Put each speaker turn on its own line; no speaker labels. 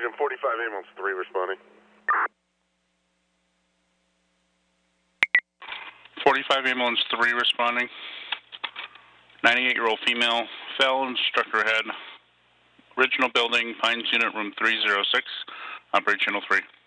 Oxygen 45 ambulance 3 responding.
45 ambulance 3 responding. 98-year-old female fell and struck her head. Original building, Pines Unit, room 306. Operate channel 3.